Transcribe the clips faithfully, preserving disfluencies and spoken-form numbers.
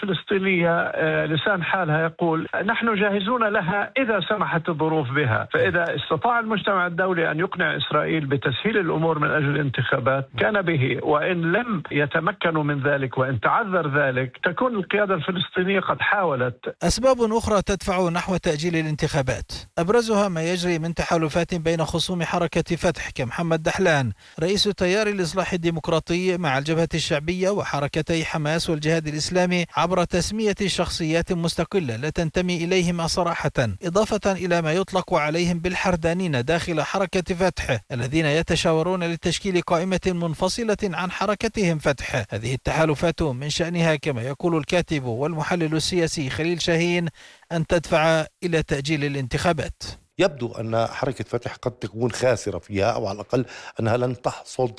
الفلسطينية لسان حالها يقول نحن جاهزون لها إذا سمحت الظروف بها. فإذا استطاع المجتمع الدولي أن يقنع إسرائيل بتسهيل الأمور من أجل الانتخابات كان به، وإن لم يتمكنوا من ذلك وإن تعذر ذلك تكون القيادة الفلسطينية قد حاولت. أسباب أخرى تدفع نحو تأجيل الانتخابات، أبرزها ما يجري من تحالفات بين خصوم حركة فتح كمحمد دحلان رئيس تيار الإصلاح الديمقراطي مع الجبهة الشعبية وحركتي حماس والجهاد الإسلامي عبر تسمية شخصيات مستقلة لا تنتمي إليهما صراحة، إضافة إلى ما يطلق عليهم بالحردانين داخل حركة فتح الذين يتشاورون لتشكيل قائمة منفصلة عن حركتهم فتح. هذه التحالفات من شأنها كما يقول الكاتب والمحلل السياسي خليل شاهين أن تدفع إلى تأجيل الانتخابات. يبدو أن حركة فتح قد تكون خاسرة فيها، أو على الأقل أنها لن تحصد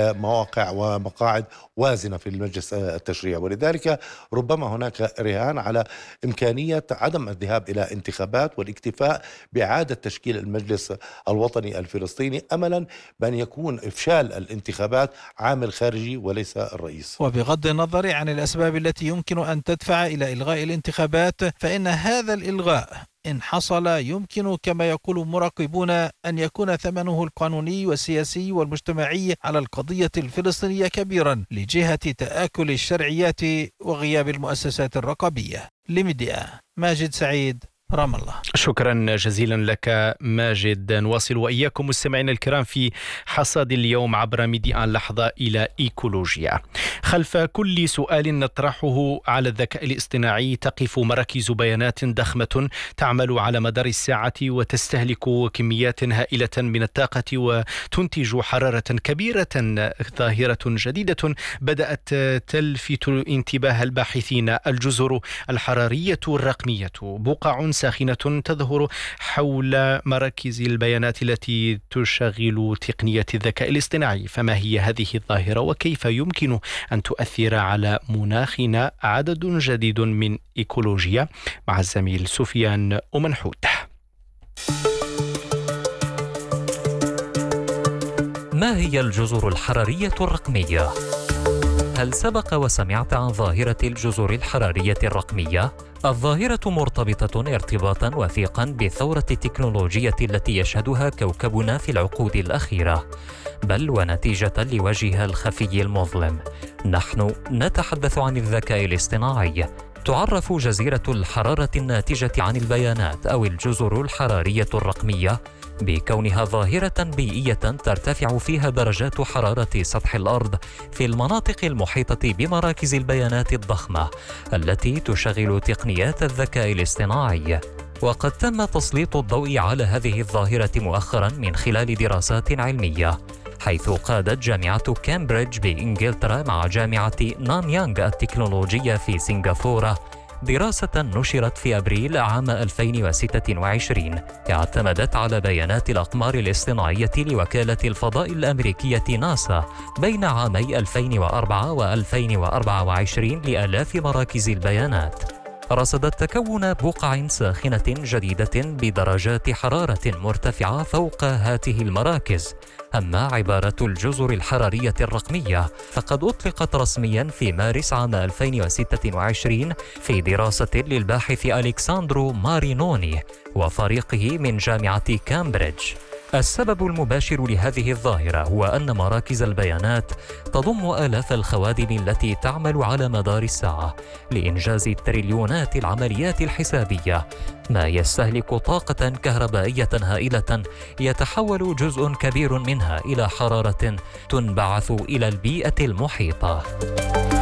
مواقع ومقاعد وازنة في المجلس التشريعي، ولذلك ربما هناك رهان على إمكانية عدم الذهاب إلى انتخابات والاكتفاء بإعادة تشكيل المجلس الوطني الفلسطيني، أملا بأن يكون إفشال الانتخابات عامل خارجي وليس الرئيس. وبغض النظر عن الأسباب التي يمكن أن تدفع إلى إلغاء الانتخابات، فإن هذا الإلغاء إن حصل يمكن كما يقول مراقبون أن يكون ثمنه القانوني والسياسي والمجتمعي على القضية الفلسطينية كبيرا لجهة تآكل الشرعيات وغياب المؤسسات الرقابية. لميديا ماجد سعيد، رام الله. شكرا جزيلا لك ماجد. نواصل وإياكم مستمعينا الكرام في حصاد اليوم عبر ميديا لحظة إلى إيكولوجيا. خلف كل سؤال نطرحه على الذكاء الاصطناعي تقف مراكز بيانات ضخمة تعمل على مدار الساعة وتستهلك كميات هائلة من الطاقة وتنتج حرارة كبيرة. ظاهرة جديدة بدأت تلفت انتباه الباحثين، الجزر الحرارية الرقمية، بقع ساخنة تظهر حول مراكز البيانات التي تشغل تقنية الذكاء الاصطناعي. فما هي هذه الظاهرة وكيف يمكن أن تؤثر على مناخنا؟ عدد جديد من إيكولوجيا مع الزميل سفيان أمنحوت. ما هي الجزر الحرارية الرقمية؟ هل سبق وسمعت عن ظاهرة الجزر الحرارية الرقمية؟ الظاهرة مرتبطة ارتباطا وثيقا بالثورة التكنولوجية التي يشهدها كوكبنا في العقود الأخيرة، بل ونتيجة لوجهها الخفي المظلم. نحن نتحدث عن الذكاء الاصطناعي. تعرف جزيرة الحرارة الناتجة عن البيانات أو الجزر الحرارية الرقمية بكونها ظاهرة بيئية ترتفع فيها درجات حرارة سطح الأرض في المناطق المحيطة بمراكز البيانات الضخمة التي تشغل تقنيات الذكاء الاصطناعي. وقد تم تسليط الضوء على هذه الظاهرة مؤخرا من خلال دراسات علمية، حيث قادت جامعة كامبريدج بإنجلترا مع جامعة نانيانغ التكنولوجية في سنغافورة دراسة نشرت في أبريل عام ألفين وستة وعشرين اعتمدت على بيانات الأقمار الاصطناعية لوكالة الفضاء الأمريكية ناسا بين عامي ألفين وأربعة وألفين وأربعة وعشرين لآلاف مراكز البيانات. رصدت تكون بقع ساخنة جديدة بدرجات حرارة مرتفعة فوق هذه المراكز. أما عبارة الجزر الحرارية الرقمية فقد أطلقت رسميا في مارس عام ألفين وستة وعشرين في دراسة للباحث ألكساندرو مارينوني وفريقه من جامعة كامبريدج. السبب المباشر لهذه الظاهرة هو أن مراكز البيانات تضم آلاف الخوادم التي تعمل على مدار الساعة لإنجاز تريليونات العمليات الحسابية، ما يستهلك طاقة كهربائية هائلة يتحول جزء كبير منها إلى حرارة تنبعث إلى البيئة المحيطة.